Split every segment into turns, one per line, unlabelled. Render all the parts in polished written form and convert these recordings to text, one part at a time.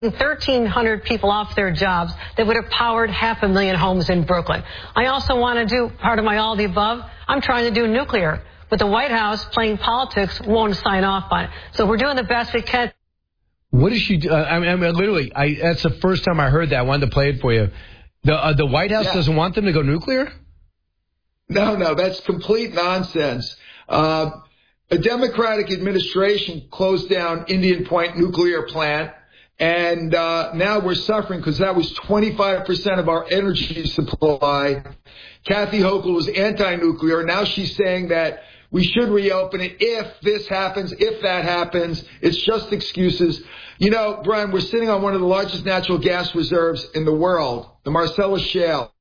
1,300 people off their jobs that would have powered 500,000 homes in Brooklyn. I also want to do part of my all the above. I'm trying to do nuclear, but the White House, playing politics, won't sign off on it. So we're doing the best we can.
What does she do? Literally, that's the first time I heard that. I wanted to play it for you. The White House doesn't want them to go nuclear?
No, that's complete nonsense. A Democratic administration closed down Indian Point nuclear plant, and now we're suffering because that was 25% of our energy supply. Kathy Hochul was anti-nuclear. Now she's saying that we should reopen it if this happens, if that happens. It's just excuses. You know, Brian, we're sitting on one of the largest natural gas reserves in the world, the Marcellus Shale.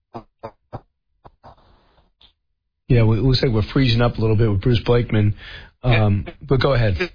Yeah, it looks like we're freezing up a little bit with Bruce Blakeman. But go ahead.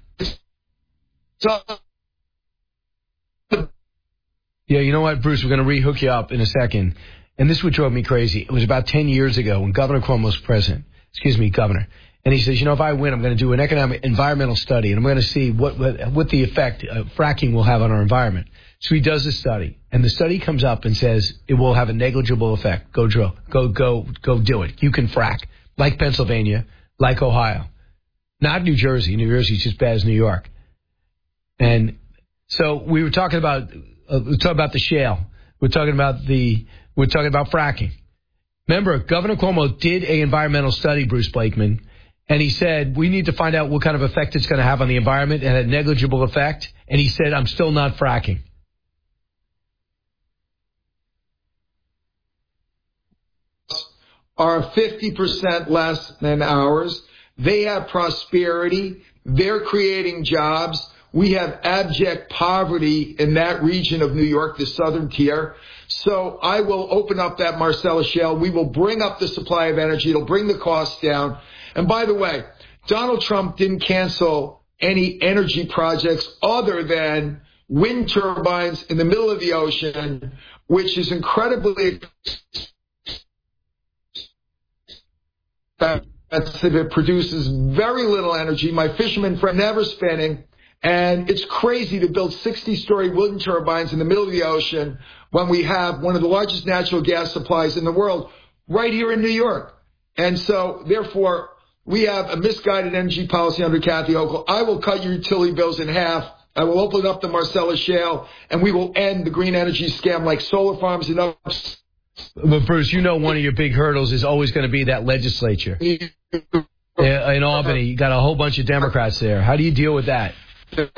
Yeah, you know what, Bruce? We're going to rehook you up in a second. And this is what drove me crazy. It was about 10 years ago when Governor Cuomo was president. Governor. And he says, you know, if I win, I'm going to do an environmental study, and I'm going to see what the effect fracking will have on our environment. So he does a study, and the study comes up and says it will have a negligible effect. Go drill. Go do it. You can frack. Like Pennsylvania, like Ohio. Not New Jersey. New Jersey's just bad as New York. And so we were talking about the shale. We're talking about fracking. Remember, Governor Cuomo did an environmental study, Bruce Blakeman, and he said, we need to find out what kind of effect it's going to have on the environment, and a negligible effect. And he said, I'm still not fracking.
Are 50% less than ours. They have prosperity. They're creating jobs. We have abject poverty in that region of New York, the southern tier. So I will open up that Marcellus Shale. We will bring up the supply of energy. It'll bring the costs down. And by the way, Donald Trump didn't cancel any energy projects other than wind turbines in the middle of the ocean, which is incredibly expensive. It produces very little energy. My fisherman friend never spinning. And it's crazy to build 60-story wind turbines in the middle of the ocean when we have one of the largest natural gas supplies in the world right here in New York. And so, therefore, we have a misguided energy policy under Kathy Hochul. I will cut your utility bills in half. I will open up the Marcellus Shale, and we will end the green energy scam like solar farms and others.
But, Bruce, you know one of your big hurdles is always going to be that legislature. In Albany, you got a whole bunch of Democrats there. How do you deal with that? Yeah,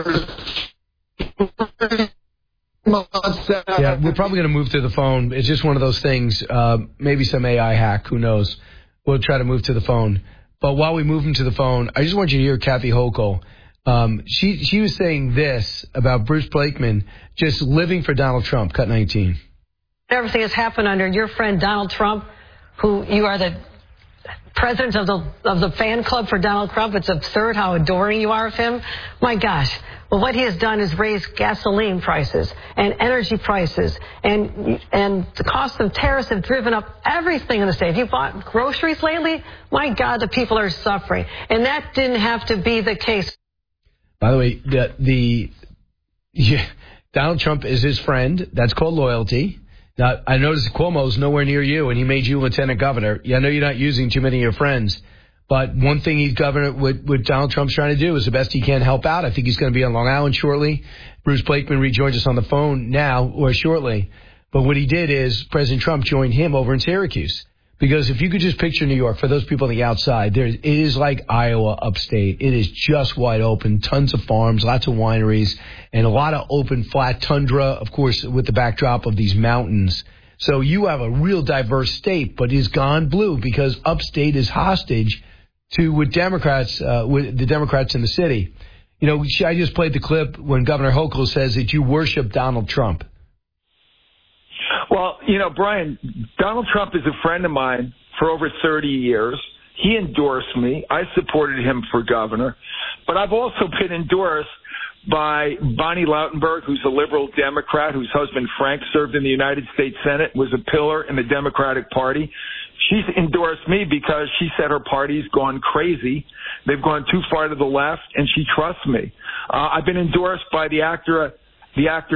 we're probably going to move to the phone. It's just one of those things. Maybe some AI hack. Who knows? We'll try to move to the phone. But while we move him to the phone, I just want you to hear Kathy Hochul. She was saying this about Bruce Blakeman just living for Donald Trump. Cut 19.
Everything has happened under your friend Donald Trump, who you are the president of the fan club for Donald Trump. It's absurd how adoring you are of him. My gosh. Well, what he has done is raise gasoline prices and energy prices, and the cost of tariffs have driven up everything in the state. Have you bought groceries lately? My God, the people are suffering. And that didn't have to be the case.
By the way, Donald Trump is his friend. That's called loyalty. Now, I noticed Cuomo's nowhere near you, and he made you lieutenant governor. Yeah, I know you're not using too many of your friends, but one thing he's governor, what Donald Trump's trying to do is the best he can help out. I think he's going to be on Long Island shortly. Bruce Blakeman rejoins us on the phone now or shortly. But what he did is President Trump joined him over in Syracuse. Because if you could just picture New York, for those people on the outside, it is like Iowa upstate. It is just wide open, tons of farms, lots of wineries, and a lot of open, flat tundra, of course, with the backdrop of these mountains. So you have a real diverse state, but it's gone blue because upstate is hostage to with the Democrats in the city. You know, I just played the clip when Governor Hochul says that you worship Donald Trump.
Well, you know, Brian, Donald Trump is a friend of mine for over 30 years. He endorsed me. I supported him for governor. But I've also been endorsed by Bonnie Lautenberg, who's a liberal Democrat, whose husband Frank served in the United States Senate, was a pillar in the Democratic Party. She's endorsed me because she said her party's gone crazy. They've gone too far to the left, and she trusts me. I've been endorsed by the actor the actor